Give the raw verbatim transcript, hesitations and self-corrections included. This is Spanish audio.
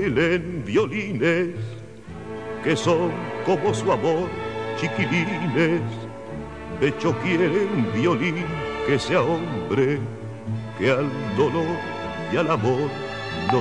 quieren violines que son como su amor, chiquilines. Pecho quiere un violín que sea hombre, que al dolor y al amor